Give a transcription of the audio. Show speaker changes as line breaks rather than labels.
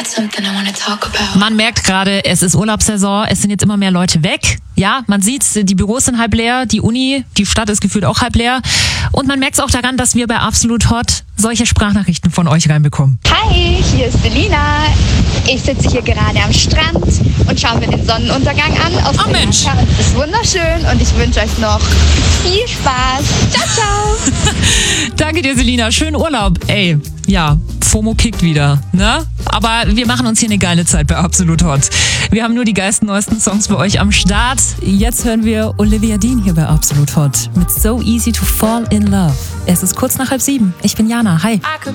Man merkt gerade, es ist Urlaubssaison, es sind jetzt immer mehr Leute weg. Ja, man sieht's, die Büros sind halb leer, die Uni, die Stadt ist gefühlt auch halb leer. Und man merkt es auch daran, dass wir bei Absolut Hot solche Sprachnachrichten von euch reinbekommen.
Hi, hier ist Selina. Ich sitze hier gerade am Strand und schaue mir den Sonnenuntergang an. Auf
Mensch.
Es ist wunderschön und ich wünsche euch noch viel Spaß. Ciao, ciao.
Danke dir, Selina. Schönen Urlaub. Ey, ja, FOMO kickt wieder, ne? Aber wir machen uns hier eine geile Zeit bei Absolut Hot. Wir haben nur die geilsten neuesten Songs für euch am Start. Jetzt hören wir Olivia Dean hier bei Absolut Hot mit So Easy to Fall in Love. Es ist kurz nach 6:30. Ich bin Jana. Hi.